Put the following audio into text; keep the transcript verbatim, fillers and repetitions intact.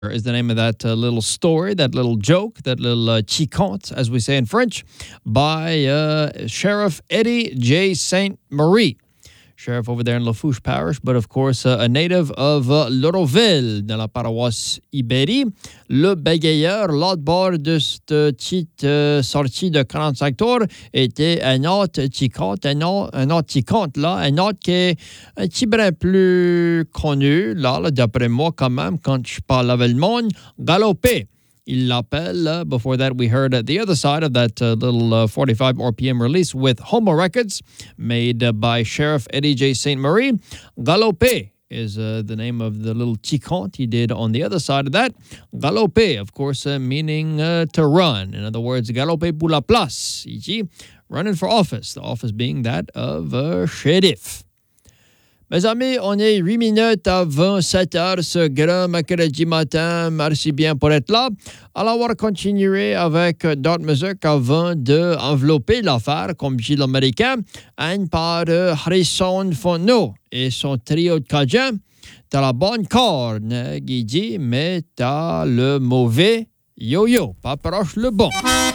Is the name of that uh, little story, that little joke, that little uh, petit conte, as we say in French, by uh, Sheriff Eddie J. Saint Marie. Sheriff over there in Lafourche Parish, but of course uh, a native of uh, Lauroville, dans la paroisse Ibérie. Le bégayeur, l'autre bord de cette petite euh, sortie de quarante-cinq tours, était un autre petit conte, un autre, un autre petit conte, là, un autre qui est un petit brin plus connu, là, là d'après moi, quand même, quand je parle avec le monde, galopé. Il l'appelle. Uh, before that, we heard uh, the other side of that uh, little uh, forty-five R P M release with Homo Records, made uh, by Sheriff Eddie J. Saint Marie. Galopé is uh, the name of the little petit conte he did on the other side of that. Galopé, of course, uh, meaning uh, to run. In other words, galopé pour la place, ici, running for office, the office being that of uh, sheriff. Mes amis, on est huit minutes avant sept heures ce grand mercredi matin. Merci bien pour être là. Alors, on va continuer avec d'autres musiques avant d'envelopper l'affaire, comme dit l'Américain, une par euh, Harrison Fono et son trio de Cajun. T'as la bonne corne, Guidi, mais t'as le mauvais yo-yo. Pas proche le bon.